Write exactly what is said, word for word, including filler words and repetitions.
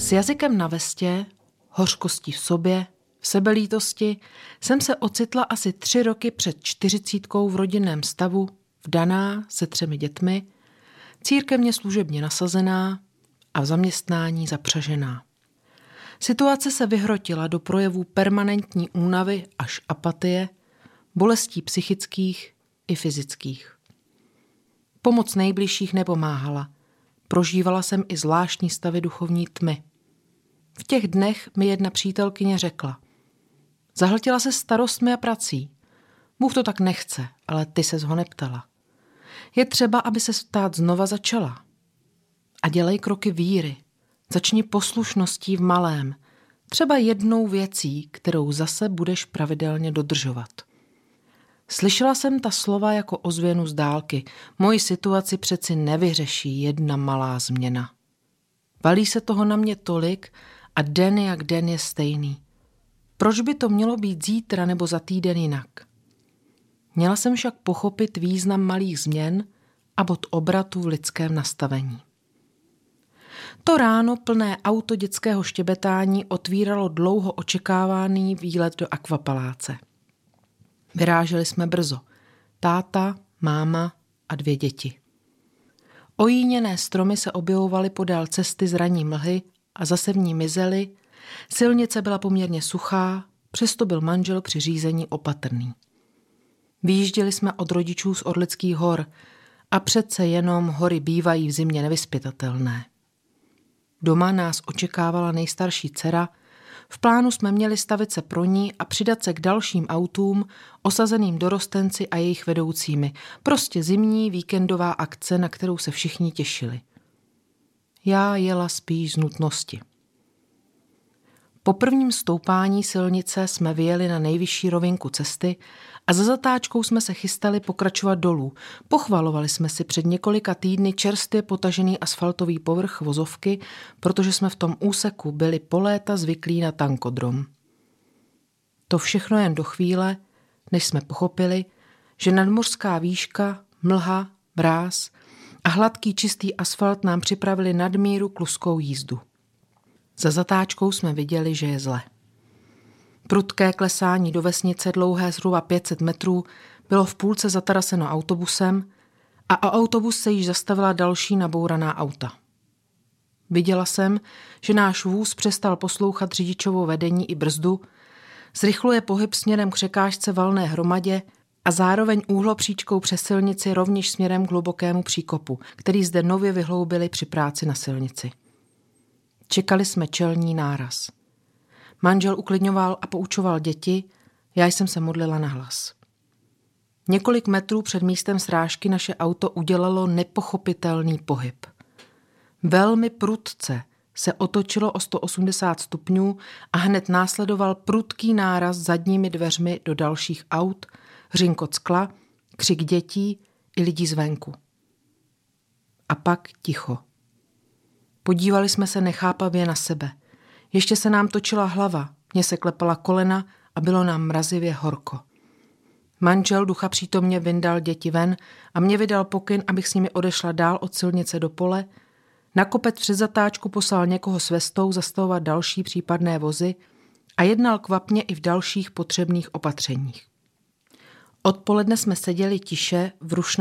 S jazykem na vestě, hořkostí v sobě, v sebelítosti jsem se ocitla asi tři roky před čtyřicítkou v rodinném stavu, vdaná se třemi dětmi, církevně služebně nasazená a v zaměstnání zapřažená. Situace se vyhrotila do projevů permanentní únavy až apatie, bolestí psychických i fyzických. Pomoc nejbližších nepomáhala. Prožívala jsem i zvláštní stavy duchovní tmy. V těch dnech mi jedna přítelkyně řekla: zahltila se starostmi a prací. Bůh to tak nechce, ale ty ses ho neptala. Je třeba, aby se stát znova začala. A dělej kroky víry. Začni poslušností v malém. Třeba jednou věcí, kterou zase budeš pravidelně dodržovat. Slyšela jsem ta slova jako ozvěnu z dálky. Moji situaci přeci nevyřeší jedna malá změna. Valí se toho na mě tolik a den jak den je stejný. Proč by to mělo být zítra nebo za týden jinak? Měla jsem však pochopit význam malých změn a bod obratu v lidském nastavení. To ráno plné auto dětského štěbetání otvíralo dlouho očekávaný výlet do akvapaláce. Vyráželi jsme brzo. Táta, máma a dvě děti. Ojíněné stromy se objevovaly podél cesty z ranní mlhy a zase v ní mizely. Silnice byla poměrně suchá, přesto byl manžel při řízení opatrný. Vyjížděli jsme od rodičů z Orlických hor a přece jenom hory bývají v zimě nevyzpytatelné. Doma nás očekávala nejstarší dcera. V plánu jsme měli stavit se pro ní a přidat se k dalším autům, osazeným dorostenci a jejich vedoucími. Prostě zimní víkendová akce, na kterou se všichni těšili. Já jela spíš z nutnosti. Po prvním stoupání silnice jsme vyjeli na nejvyšší rovinku cesty a za zatáčkou jsme se chystali pokračovat dolů. Pochvalovali jsme si před několika týdny čerstvě potažený asfaltový povrch vozovky, protože jsme v tom úseku byli po léta zvyklí na tankodrom. To všechno jen do chvíle, než jsme pochopili, že nadmořská výška, mlha, mráz a hladký čistý asfalt nám připravili nadmíru kluskou jízdu. Za zatáčkou jsme viděli, že je zle. Prudké klesání do vesnice dlouhé zhruba pět set metrů bylo v půlce zataraseno autobusem a o autobus se již zastavila další nabouraná auta. Viděla jsem, že náš vůz přestal poslouchat řidičovo vedení i brzdu, zrychluje pohyb směrem k překážce valné hromadě a zároveň úhlopříčkou přes silnici rovněž směrem k hlubokému příkopu, který zde nově vyhloubili při práci na silnici. Čekali jsme čelní náraz. Manžel uklidňoval a poučoval děti, já jsem se modlila nahlas. Několik metrů před místem srážky naše auto udělalo nepochopitelný pohyb. Velmi prudce se otočilo o sto osmdesát stupňů a hned následoval prudký náraz zadními dveřmi do dalších aut, hřinkot skla, křik dětí i lidí zvenku. A pak ticho. Podívali jsme se nechápavě na sebe. Ještě se nám točila hlava, mně se klepala kolena a bylo nám mrazivě horko. Manžel ducha přítomně vyndal děti ven a mě vydal pokyn, abych s nimi odešla dál od silnice do pole. Na kopec před zatáčku poslal někoho s vestou zastavovat další případné vozy a jednal kvapně i v dalších potřebných opatřeních. Odpoledne jsme seděli tiše v rušném